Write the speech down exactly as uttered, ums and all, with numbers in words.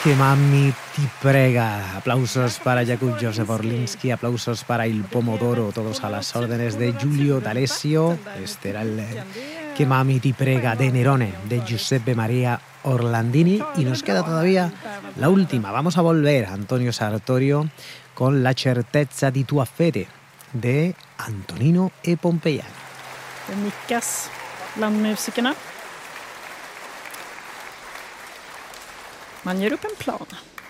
Que mami ti prega. Aplausos para Jakub Joseph Orlinsky, aplausos para Il Pomodoro, todos a las órdenes de Giulio D'Alessio. Este era el Que mami ti prega de Nerone, de Giuseppe Maria Orlandini. Y nos queda todavía la última. Vamos a volver a Antonio Sartorio con La certezza di tua fede, de Antonino e Pompeiani. Det nickas bland musikerna. Man gör upp en plan.